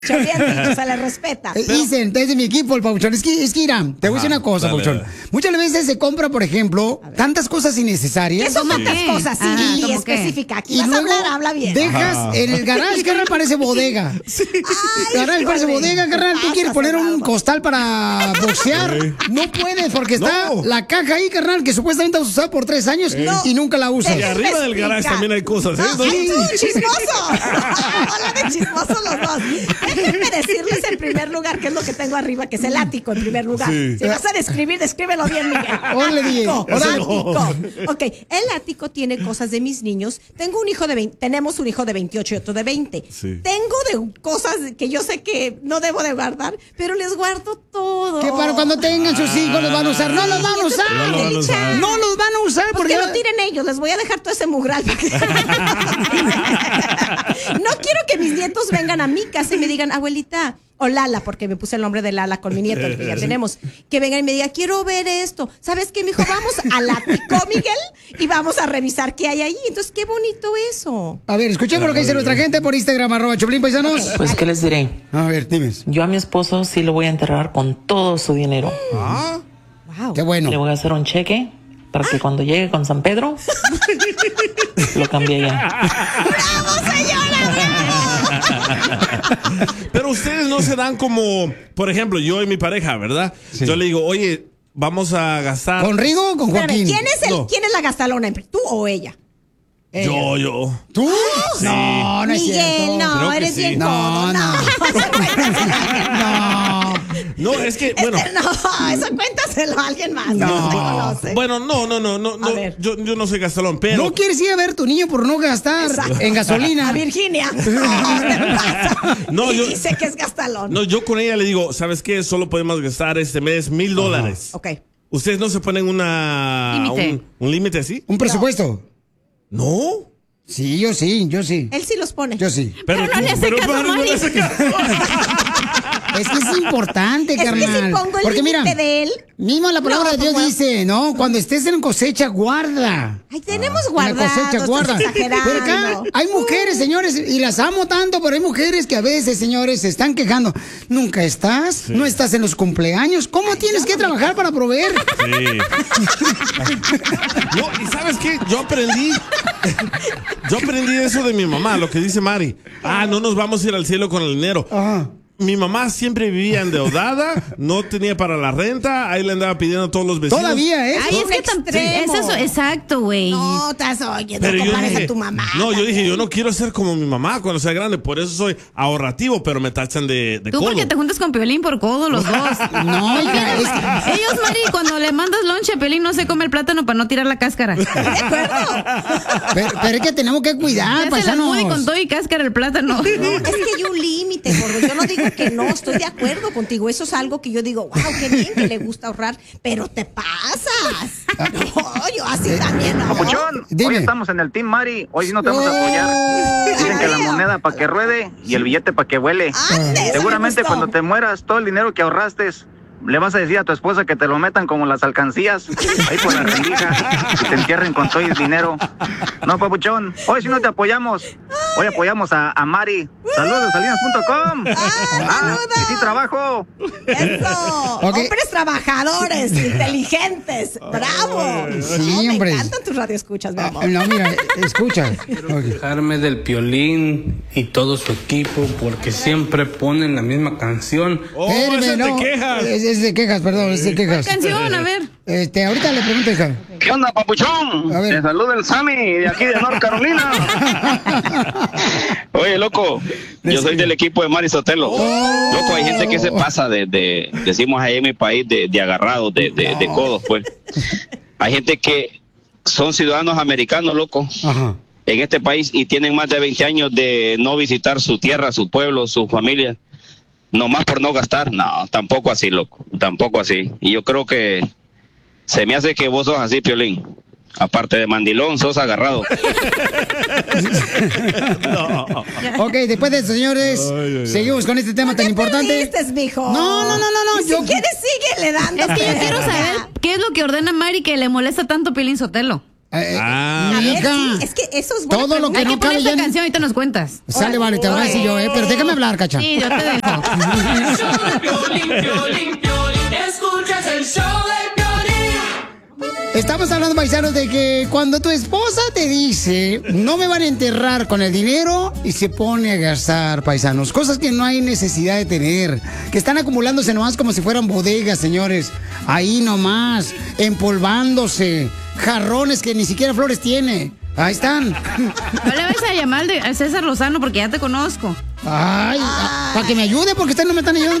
Bien dicho, se le respeta. Dicen, desde mi equipo, el Pabuchón. Es que Irán, te voy a decir una cosa, Pabuchón. Muchas veces se compra, por ejemplo, tantas cosas innecesarias. ¿Qué son tantas cosas? Sí, y específica. Aquí vas a hablar, habla bien. Dejas en el garage, carnal, parece bodega. Sí. Garage parece bodega, carnal. Tú quieres poner un costal para boxear. No puedes porque está la caja ahí, carnal, que supuestamente vas a usar por 3 años y nunca la usas. Y arriba del garage también hay cosas, ¿eh? ¡Chismoso! Hola de chismoso los dos. Déjenme decirles en primer lugar qué es lo que tengo arriba, que es el ático en primer lugar. Sí. Si vas a describir, descríbelo bien, Miguel. Ático. Ok, el ático tiene cosas de mis niños. Tenemos un hijo de 28 y otro de 20. Sí. Tengo de cosas que yo sé que no debo de guardar, pero les guardo todo. Que para cuando tengan sus hijos los van a usar. No los van a usar. No los van a usar porque lo tiren ellos. Les voy a dejar todo ese mugral. No quiero que mis nietos vengan a mi casa y me digan, abuelita, o Lala, porque me puse el nombre de Lala con mi nieto, que ya tenemos, que vengan y me digan, quiero ver esto. ¿Sabes qué, mijo? Vamos al ático, Miguel, y vamos a revisar qué hay ahí. Entonces, qué bonito eso. A ver, escuchemos lo que dice nuestra gente por Instagram, @Choplin Paisanos. Okay, pues, ¿qué les diré? A ver, dime. Yo a mi esposo sí lo voy a enterrar con todo su dinero. Wow. Qué bueno. Le voy a hacer un cheque para que cuando llegue con San Pedro lo cambie ya. ¡Bravo, señora! ¡Bravo! Pero ustedes no se dan como, por ejemplo, yo y mi pareja, ¿verdad? Sí. Yo le digo, oye, vamos a gastar. ¿Con Rigo o con Joaquín? ¿Quién es la gastalona? ¿Tú o ella? Yo. ¿Tú? Sí. No, no es Miguel, cierto. no, eres bien codo. No. No, es que, bueno. No, eso cuéntaselo a alguien más. No. Bueno, no. Yo no soy gastalón, pero. No quieres ir a ver a tu niño por no gastar en gasolina. A Virginia. Dice que es gastalón. No, yo con ella le digo, ¿sabes qué? Solo podemos gastar este mes $1,000. Ok. ¿Ustedes no se ponen un límite así? ¿Un presupuesto? No. Sí, yo sí. Él sí los pone. Yo sí. Pero no le hace caso. Es que es importante, carnal. Es que si pongo el límite de él. Mismo la palabra de Dios dice, ¿no? Cuando estés en cosecha, guarda. Ay, tenemos guardado. En la cosecha, guarda. Pero acá hay mujeres, señores, y las amo tanto, pero hay mujeres que a veces, señores, se están quejando. Nunca estás, sí. No estás en los cumpleaños. ¿Cómo tienes que trabajar para proveer? Sí. No, y ¿sabes qué? Yo aprendí eso de mi mamá, lo que dice Mari. No nos vamos a ir al cielo con el dinero. Ajá. Mi mamá siempre vivía endeudada, no tenía para la renta, ahí le andaba pidiendo a todos los vecinos. Todavía, ¿eh? Ay, es que es eso, exacto, güey. No, estás oyendo, compares a tu mamá. No, yo dije, yo no quiero ser como mi mamá cuando sea grande, por eso soy ahorrativo, pero me tachan de Tú codo. porque te juntas con Piolín por codo los dos. No, ellos, Mari, cuando le mandas lonche a Piolín no se come el plátano para no tirar la cáscara. ¿De acuerdo? Pero es que tenemos que cuidar, paisanos. Se la con todo y cáscara el plátano. No, es que hay un límite, gordo. Yo no digo que no, estoy de acuerdo contigo. Eso es algo que yo digo, wow, qué bien que le gusta ahorrar, pero te pasas. No, yo así también no. Papuchón, hoy estamos en el Team Mari, hoy sí no te vamos a apoyar. Dicen que la moneda para que ruede y el billete para que vuele. Seguramente cuando te mueras, todo el dinero que ahorraste, le vas a decir a tu esposa que te lo metan como las alcancías, ahí por la rendija, y te entierren con todo el dinero. No, Papuchón, hoy sí no te apoyamos. Hoy apoyamos a Mari. Saludos de salinas.com. Y sí trabajo. Eso. Okay. Hombres trabajadores, inteligentes. Bravo. Sí, hombre. Me encantan tus radioescuchas, mi amor. No, mira, escucha. Quiero quejarme del Piolín y todo su equipo porque siempre ponen la misma canción. Es de quejas. Es de quejas, perdón, es de quejas. ¿Qué canción? A ver. Ahorita le pregunto, hija. ¿Qué onda, Papuchón? Te saluda el Sammy de aquí de North Carolina. Oye, loco, yo soy del equipo de Mari Sotelo. Loco, hay gente que se pasa decimos ahí en mi país, de agarrados, de codos, pues. Hay gente que son ciudadanos americanos, loco. Ajá. En este país y tienen más de 20 años de no visitar su tierra, su pueblo, su familia. Nomás por no gastar. No, tampoco así, loco. Tampoco así. Y yo creo que se me hace que vos sos así, Piolín. Aparte de mandilón, sos agarrado. No. Ok, después de eso, señores, seguimos con este tema tan importante. Mijo. No. Si quieres, síguele dando. Es que yo quiero saber qué es lo que ordena Mari que le molesta tanto Piolín Sotelo. Hija. Es que eso es bueno. Todo lo que Hay no que poner cabe esta ya. canción, ahorita nos cuentas. Sale, vale, te lo voy a decir yo, pero déjame hablar, Cacha. Sí, yo te dejo. Escuchas el show de Piolín. Estamos hablando, paisanos, de que cuando tu esposa te dice no me van a enterrar con el dinero y se pone a gastar, paisanos, cosas que no hay necesidad de tener, que están acumulándose nomás como si fueran bodegas, señores, ahí nomás, empolvándose, jarrones que ni siquiera flores tiene. Ahí están. No le vais a llamar a César Lozano porque ya te conozco. Ay, para que me ayude porque ustedes no me están ayudando